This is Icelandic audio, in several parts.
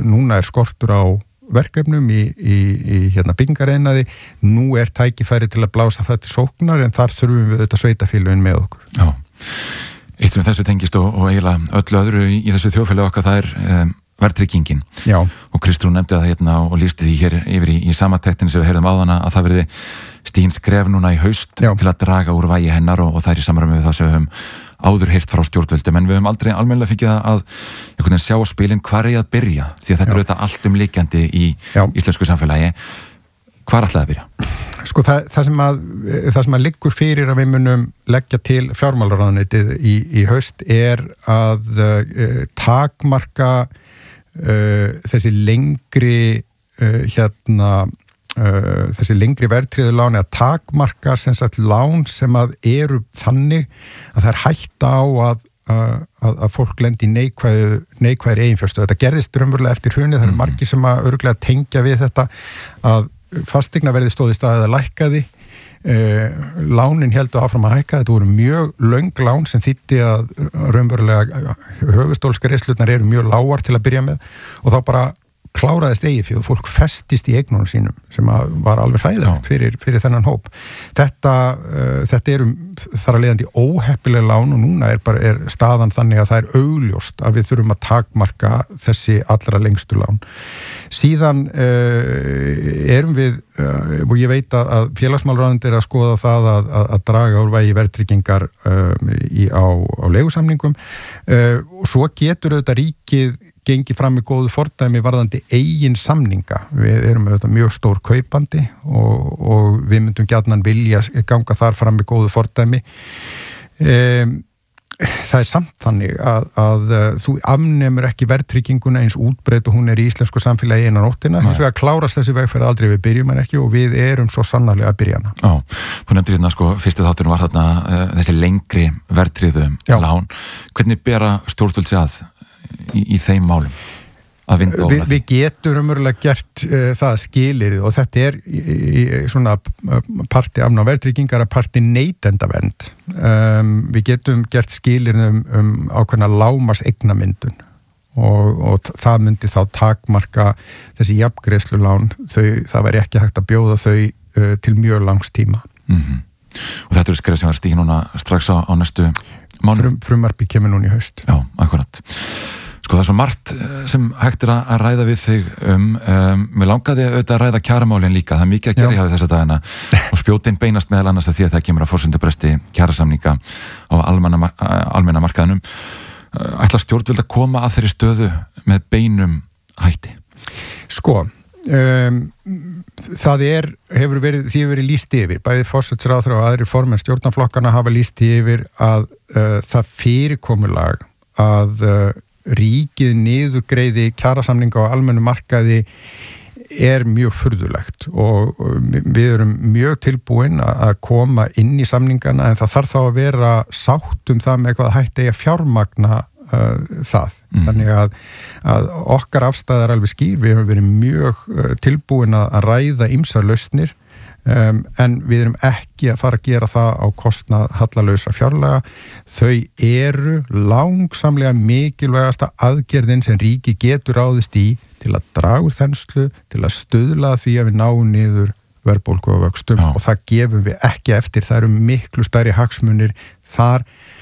núna skortur á verkefnum í byggingariðnaði, nú tækifæri til að blása það til sóknar en þar þurfum við auðvitað sveitafélögin með okkur. Já, eitt sem þessu tengist og eiginlega öllu öðru í þessu þjóðfélagi okkar, það verðtryggingin. Já. Og Kristrún nefndi það og lýsti því hér yfir í samantektinni sem við heyrðum áðan að það verði stigin skref núna í haust til að draga úr vægi hennar og það í samræmi við það sem við höfum áður heyrt frá stjórnvöldum, en við höfum aldrei almennilega fengið að einhvern veginn sjá á spilin hvar að byrja, því að þetta auðvitað allt líkjandi í íslensku samfélagi. Hvar ætlaði að byrja? Sko það sem að liggur fyrir að við munum leggja til fjármálaráðuneytið í haust að takmarka þessi lengri þessi lengri verðtryggðu lán að takmarka sem sagt lán sem að eru þannig að það hætta á að fólk lendi í neikvæðri eiginfjárstöðu. Þetta gerðist raunverulega eftir hrunið, það eru margir sem að örugglega tengja við þetta að fasteignaverðið stóð í stað eða lækkaði, lánin héldu áfram að hækka, þetta voru mjög löng lán sem þýddi að raunverulega höfuðstólsgreiðslurnar eru mjög lágar til að byrja með og þá bara kláraðist eigið og fólk festist í eignunum sínum sem var alveg hræðilegt fyrir þennan hóp. Þetta eru þar að leiðandi óheppileg lán og núna er staðan þannig að það augljóst að við þurfum að takmarka þessi allra lengstu lán. Síðan erum við, og ég veit að félagsmálaráðuneytið að skoða það að draga úr vægi verðtryggingar á leigusamningum og svo getur auðvitað ríkið gengi fram í góðu fordæmi varðandi eigin samninga. Við erum auðvitað mjög stór kaupandi og við myndum gjarnan vilja ganga þar fram í góðu fordæmi. Það samt þannig að þú afnemur ekki verðtrygginguna eins útbreidd og hún í íslensku samfélagi eina nóttina. Hins vegar klárast þessi vegferð aldrei við byrjum en ekki og við erum svo sannarlega að byrja hana. Já, þú nefndir fyrstu þátturinn var þessi lengri verðtryggðu lán. Hvernig bera stjórnvöld sig að í þeim málum að vinda ofan? Við getum umverulega gert það skilyrði og þetta í svona parti afnám verðtryggingar að parti neytendavernd. Við getum gert skilyrði ákveðna lágmarks eignamyndun og það myndi þá takmarka þessi jafngreiðslulán, það væri ekki hægt að bjóða þau til mjög langs tíma. Og þetta skref sem var stigið núna strax á næstu mánuðum? Frumvarpið kemur núna í haust. Já, akkurat. Sko það svo margt sem hægt að ræða við þig mér langaði auðvitað að ræða kjaramálin líka, það mikið að gera hjá þessa dagina og spjótin beinast meðal annars að því að það kemur að forsendubresti kjarasamninga á almenna markaðinum. Ætla stjórnvöld að koma að þeirri stöðu með beinum hætti? Sko, það hefur verið lýst yfir, bæði forsætisráðherra og aðrir formenn stjórnarflokkana hafa lýst yfir að það fyrirkomulag að ríkið niðurgreiði kjarasamninga á almennu markaði mjög furðulegt og við erum mjög tilbúin að koma inn í samningana en það þarf þá að vera sátt það með hvað hætti að fjármagna það. Þannig að okkar afstæða alveg skýr, við hefum verið mjög tilbúin að ræða ýmsar lausnir en við erum ekki að fara að gera það á kostnað hallalausra fjárlaga. Þau eru langsamlega mikilvægasta aðgerðin sem ríki getur ráðist í til að draga úr þenslu, til að stuðla því að við náum niður verðbólgu og vöxtum og það gefum við ekki eftir. Það eru miklu stærri hagsmunir þar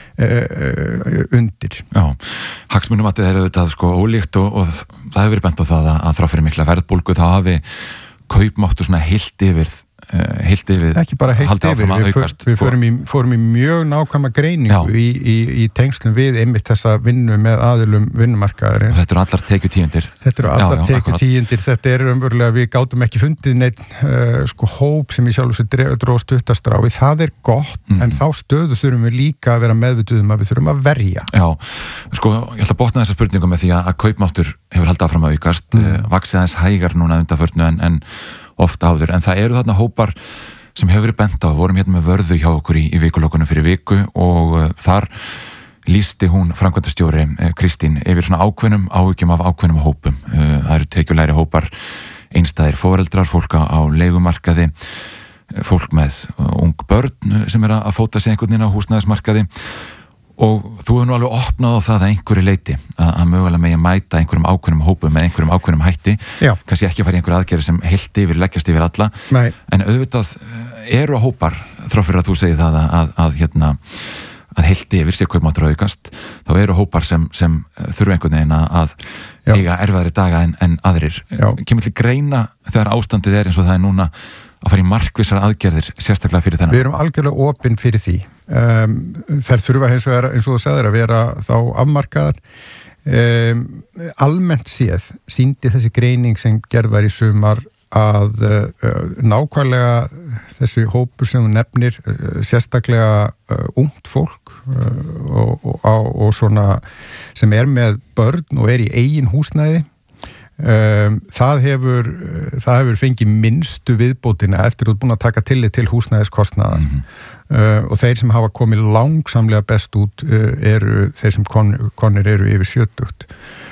undir. Já, hagsmunumatið auðvitað ólíkt og það hefur verið bent á það að þrátt fyrir mikla verðbólgu þá hafi kaupmáttur svona heilt yfir ekki bara heilt yfir, við fórum í mjög nákvæma greiningu í tengslum við einmitt þessa vinnu með aðilum vinnumarkaðarins. Og þetta eru allar tekjutíundir? Þetta eru allar tekjutíundir, þetta umverulega, við gátum ekki fundið neitt hóp sem í sjálfu sér dróð stuttastráið, það gott, en þá stöðu þurfum við líka að vera meðvituð að við þurfum að verja. Já, ég ætla að botna þessa spurningu með því að kaupmáttur hefur haldið áfram að aukast, vaxið aðeins hægar núna undanförnu en oft áður, en það eru þarna hópar sem hefur verið bent á, vorum hérna með Vörðu hjá okkur í vikulokunum fyrir viku og þar lýsti hún framkvæmdastjóri Kristín yfir svona áhyggjum af ákveðnum hópum. Það eru tekjulægri hópar, einstæðir foreldrar, fólk á leigumarkaði, fólk með ung börn sem að fóta sig einhvern veginn á húsnæðismarkaði og þú hefur nú alveg opnað á það að einhverju leyti að mögulega megi mæta einhverjum ákveðnum hópum með einhverjum ákveðnum hætti, kannski ekki að fara í einhverju aðgerði sem heilt yfir, leggjast yfir alla. Nei. En auðvitað eru hópar, þrátt fyrir að þú segir það að heilt yfir sé kaupmáttur aukast, þá eru hópar sem þurfa einhvern veginn að eiga erfiðari daga en aðrir. Kemur til greina þegar ástandið eins og það núna að fara í markvissar aðgerðir sérstaklega fyrir þennan? Við erum algjörlega opin fyrir því. Þær þurfa eins og þú sagðir að vera þá afmarkaðar. Almennt séð sýndi þessi greining sem gerð var í sumar að nákvæmlega þessi hópur sem þú nefnir, sérstaklega ungt fólk og svona sem með börn og í eigin húsnæði, það hefur fengið minnstu viðbótina eftir að þú búin að taka tillit til húsnæðiskostnaðar. Og þeir sem hafa komið langsamlega best út eru þeir sem konir eru yfir 70.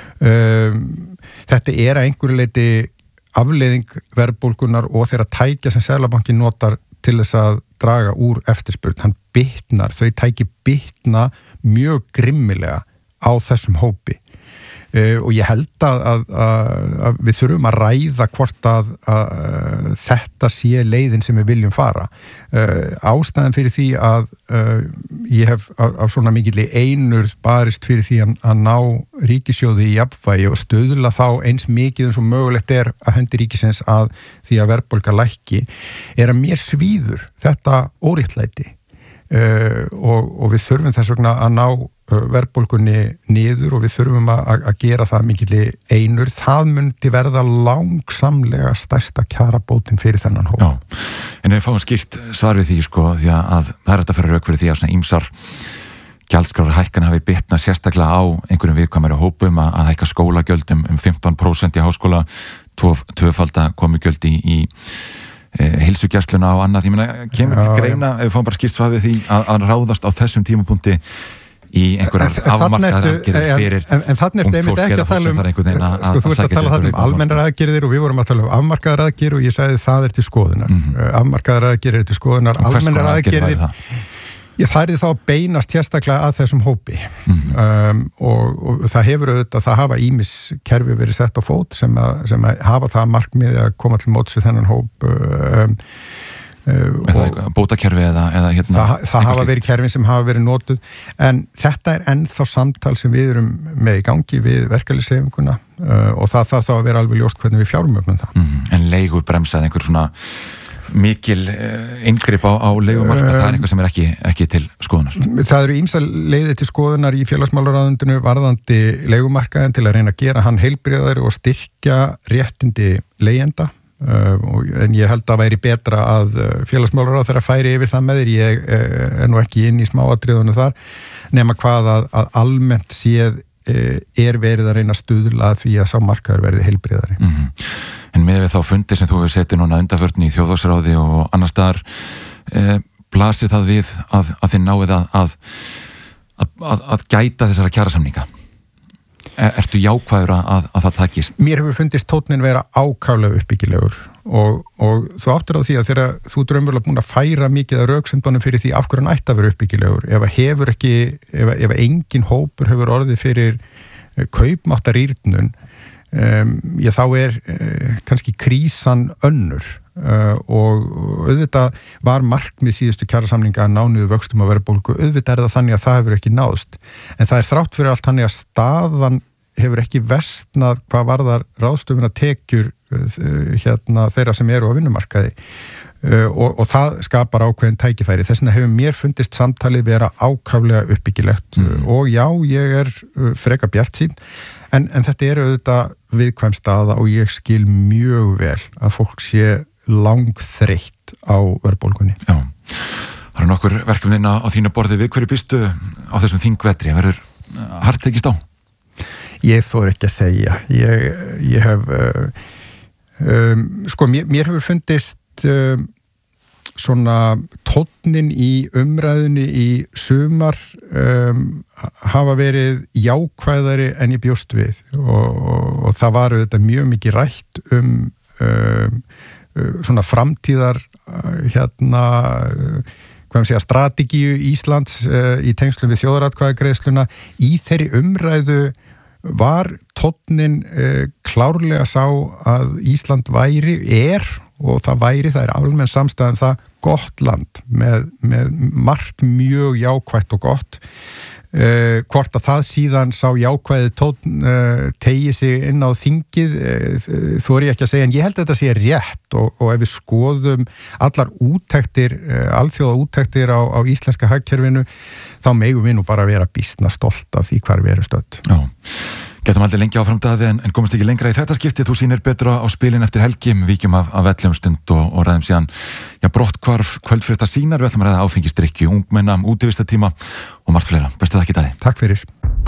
Þetta að einhverju leyti afleiðing verðbólgunar og þeirra tækja sem Seðlabankinn notar til þess að draga úr eftirspurn. Þau tæki bitna mjög grimmilega á þessum hópi. Og ég held að við þurfum að ræða hvort að þetta sé leiðin sem við viljum fara. Ástæðan fyrir því að ég hef af svona mikilli einurð barist fyrir því að ná ríkissjóði í jafnvægi og stuðla þá eins mikið eins og mögulegt að hendi ríkisins að því að verðbólga lækki, að mér svíður þetta óréttlæti. Og við þurfum þess vegna að ná verðbólgunni niður og við þurfum að gera það mikilli einurð. Það myndi verða langsamlega stærsta kjarabótin fyrir þennan hóp. Já, en við fáum skýrt svar við því því að það hægt að fara rauk fyrir því að svona ýmsar gjaldskrárar hækkanir hafi bitnað sérstaklega á einhverjum viðkvæmari hópum að hækka skólagjöldum 15% í háskóla, tvöfalda komugjöld í heilsugæsluna og annað. Ég meina, kemur til greina ef við fáum bara skýrt svar við því að ráðast á þessum tímapunkti í einhverjar afmarkaðar aðgerðir fyrir ungt fólk eða fólk sem þarf einhvern veginn að þú ert að tala um almennar aðgerðir og við vorum að tala um afmarkaðar aðgerðir og ég sagði það til skoðunar. Afmarkaðar aðgerðir til skoðunar, almennar aðgerðir það þá að beinast sérstaklega að þessum hópi. Og það hefur auðvitað, það hafa ýmis kerfi verið sett á fót sem hafa það markmiði að koma til móts við þennan hóp. Bótakerfi eða það hafa verið kerfin sem hafa verið notuð, en þetta ennþá samtal sem við erum með í gangi við verkalýðshreyfinguna og það þarf þá að vera alveg ljóst hvernig við fjármögnum það. En leigubremsa einhver svona mikil inngrip á leigumarkað, það eitthvað sem ekki til skoðunar? Það eru ýmsar leiðir til skoðunar í félagsmálaráðuneytinu varðandi leigumarkaðinn til að reyna að gera hann heilbrigðari og styrkja réttindi leigjenda. En ég held að væri betra að félagsmálaráðherra færi yfir það með þér. Ég nú ekki inn í smáatriðunum þar, nema hvað að almennt séð verið að reyna að stuðla að því að sá markaður verði heilbrigðari. En með við þá fundi sem þú hefur setið núna undanförn í Þjóðhagsráði og annar staðar, blasir það við að þið náið að gæta þessara kjarasamninga? Ertu jákvæður að það takist? Mér hefur fundist tónnin vera ákaflega uppbyggilegur og þú áttir á því að þegar þú raunverulega búin að færa mikið af röksendunum fyrir því af hverju hann ætti að vera uppbyggilegur. Ef engin hópur hefur orðið fyrir kaupmáttarýrnun, þá kannski krísan önnur. Og auðvitað var markmið síðustu kjarasamninga að ná niður vöxtum og verðbólgu. Auðvitað það þannig að það hefur ekki náðst, en það þrátt fyrir allt þannig að staðan hefur ekki versnað hvað varðar ráðstöfunartekjur þeirra sem eru á vinnumarkaði og það skapar ákveðin tækifæri. Þess vegna hefur mér fundist samtalið vera ákaflega uppbyggilegt og já, ég freka bjartsýn, en þetta auðvitað viðkvæm staða og ég skil mjög vel að fólk sé langþreytt á verðbólgunni. Já, það eru nokkur verkefnin á þínu borði. Við hverju býstu á þessum þingvetri? Verður hart tekist á? Ég þori ekki að segja. Ég hef mér hefur fundist svona tónnin í umræðunni í sumar hafa verið jákvæðari en ég bjóst við og það var auðvitað mjög mikið rætt svona framtíðar strategíu Íslands í tengslum við þjóðaratkvæðagreiðsluna. Í þeirri umræðu var tónnin klárlega sá að Ísland það er almenn samstæðan það gott land með margt mjög jákvætt og gott. Hvort að það síðan sá jákvæði tónn tegi sig inn á þingið þori ég ekki að segja, en ég held að þetta sé rétt og ef við skoðum allar úttektir, alþjóða úttektir á íslenska hagkerfinu, þá megum við nú bara vera býsna stolt af því hvar við erum stödd. Já. Getum aldrei lengi áframdaði en komast ekki lengra í þetta skipti. Þú sýnir betra á spilin eftir helgi. Víkjum af velli stund og ræðum síðan brotthvarf kvöldfrétta sínar. Við ætlum að ræða áfengisdrykju, ungmenna, útivistatíma og margt fleira. Bestu þakki Daði. Takk fyrir.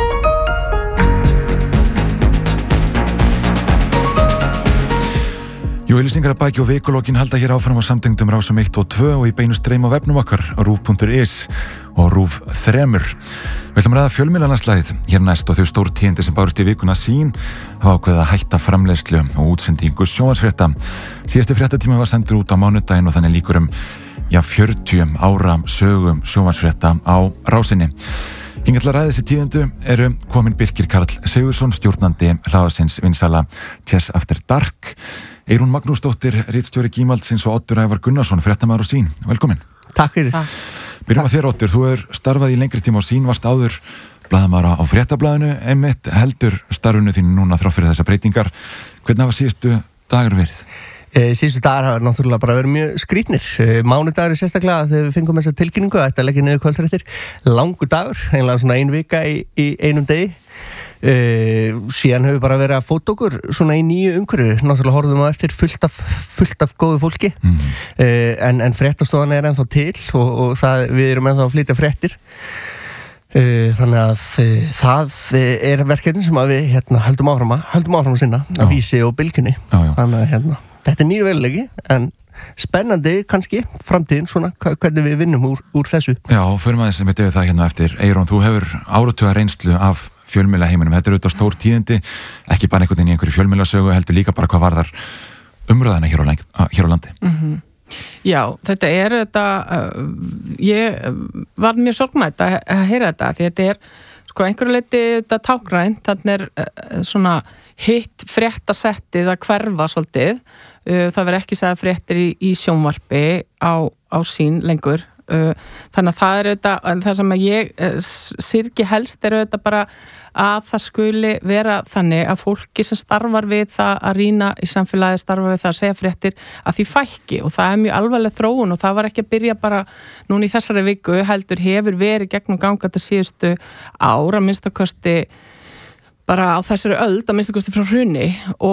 Auglýsingar að baki og vikulókin halda hér áfram á samtengdum Rásum 1 og 2 og í beinu streym á vefnum okkar RÚV.is og RÚV 3. Við ætlum að ræða fjölmiðlalandslagið hér næst og þau stór tíðindi sem bárust í vikuna sín hafa ákveðið að hætta framleiðslu og útsendingu sjónvarpsfrétta. Síðasti fréttatími var sendur út á mánudaginn og þannig líkur 40 ára sögum sjónvarpsfrétta á Rásinni. Hingað til að ræða þessi tíðindu eru komin Birkir Karl Sigurðsson, stjórnandi hlaðarsins vinsæla Chess After Dark, Eyrún Magnúsdóttir, ritstjóri Gímaldsins og Oddur Ævar Gunnarsson, fréttamaður á Sýn. Velkomin. Takk fyrir. Byrjum að þér, Oddur. Þú hefur starfað í lengri tíma á Sýn, varst áður blaðamaður á fréttablaðinu, einmitt heldur starfinu þínu núna þrátt fyrir þessar breytingar. Hvernig hafa síðustu dagar verið? Síðustu dagar hafa náttúrulega bara verið mjög skrýtnir. Mánudagur sérstaklega þegar við fengum þessa tilkynningu að þetta leggja niður kvöldfréttir. Langur dagur, eiginlega svona 1 vika í einum degi. Síðan hefur bara verið að fóta okkur svona í nýju umhverfi. Náttúrulega horfðum á eftir fullt af góðu fólki. En fréttastofan ennþá til og við erum ennþá að flytja fréttir. Þannig að það verkefni sem að við höldum áfram að sinna á Vísi og Bylgjunni. Þannig að þetta nýju veruleiki en spennandi kannski framtíðin svona hvernig við vinnum úr þessu. Já, förum aðeins sem við yfir það eftir. Eyrún, þú hefur áratuga reynslu af fjölmiðlaheiminum. Þetta auðvitað stór tíðindi, ekki bara einhvern veginn í einhverju fjölmiðlasögu, heldur líka bara hvað varðar umræðina hér á landi. Já, þetta ég var mjög sorgmætt að heyra þetta, því þetta einhverju leyti þetta táknrænt, þannig svona hitt fréttasettið að hverfa svolítið. Það verður ekki segja fréttir í sjónvarpi á Sýn lengur. Þannig að það þetta, það sem að ég syrgi helst þetta bara að það skuli vera þannig að fólki sem starfar við það að rýna í samfélagi, starfar við það að segja fréttir, að því fækki og það mjög alvarleg þróun og það var ekki að byrja bara núna í þessari viku, heldur hefur verið gegnum gangandi síðustu ára, minnstakosti bara á þessari öld, að minnstakosti frá hruni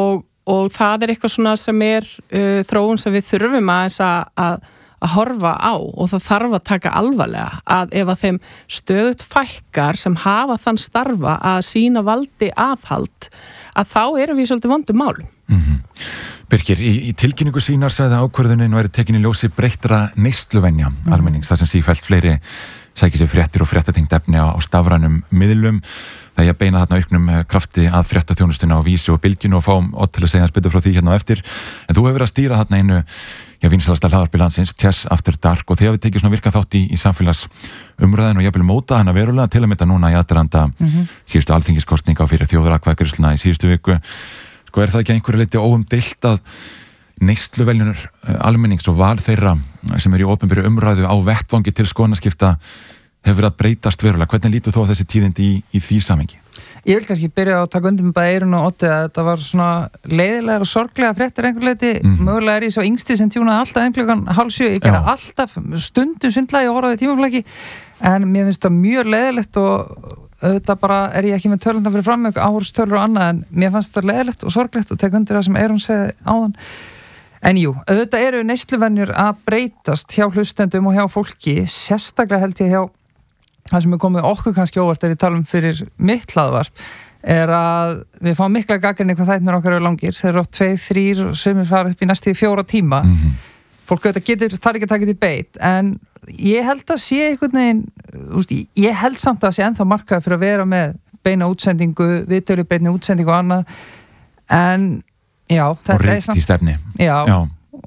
og það eitthvað svona sem þróun sem við þurfum að horfa á og það þarf að taka alvarlega að ef að þeim stöðut fækkar sem hafa þann starfa að sína valdi aðhald að þá erum við svolítið vondum málum. Birkir, í tilkynningu Sýnar sagði ákvörðunin væri tekin í ljósi breyttra neysluvenja almennings, þar sem sífellt fleiri sækir sér fréttir og fréttatengt efni á stafrænum miðlum. Það er að beina þarna auknum krafti að fréttaþjónustuna á Vísi og Bylgjunni og fáum Odd til að segja hans betur frá því hérna á eftir. En þú hefur verið að stýra þarna einu vinsælasta hlaðvarpi landsins, Chess After Dark, og þið hafið tekið svona virkan þátt í samfélagsumræðinu og jafnvel móta hana verulega til að mynda núna í aðdraganda síðustu alþingiskosninga og fyrir þjóðaratkvæðagreiðsluna í síðustu viku. Er það ekki einhverju leyti óumdeilt að neysluveljunur almennings og val þeirra sem í opinberri umræðu á vettvangi til skoðanaskipta hefur verið að breytast verulega? Hvernig lítur þú á þessi tíðindi í því samhengi? Ég vil kannski byrja að taka undir með bæði Eyrún og Oddi að þetta var svona leiðilegar og sorglega fréttir einhver leyti. Mögulega er ég svo yngsti sem tjúnaði alltaf 6:30. Ég gera alltaf stundum svindlaði og horfaði tímaflæki en mér finnst það mjög leiðilegt og auðvitað bara ég ekki með tölundan fyrir fram með áhorfstölur og annað en mér fannst það leiðilegt og sorglegt og tek undir það sem Eyrún segði áðan. En jú, auðvitað eru neysluvenjur að breytast hjá hlustendum og hjá fólki, sérstaklega held ég hjá það sem komið okkur kannski óvart ef við talum fyrir mitt hlaðvarp að við fáum mikla gagnrýni hvað þættirnir okkar eru langir. Þeir eru 2, 3 og sumir fara upp í næstu 4 tíma. Fólk auðvitað þarf ekki að taka þetta í beit en ég held að sé einhvern veginn, ég held samt að sé ennþá markað fyrir að vera með beina útsendingu, viðtölu beinni útsendingu og annað en já, þetta og ritstýrt efni. Já.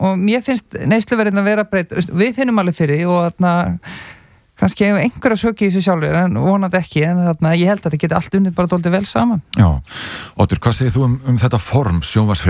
og mér finnst neysluverðin að vera breytt, við finnum alveg fyrir því og þarna kannski hefur einhverja söki í þessu sjálfur en vonandi ekki, en þarna ég held að þetta geti allt unnið bara dálítið vel saman. Já, Oddur, hvað segir þú um þetta form sjónvarpsfrétta?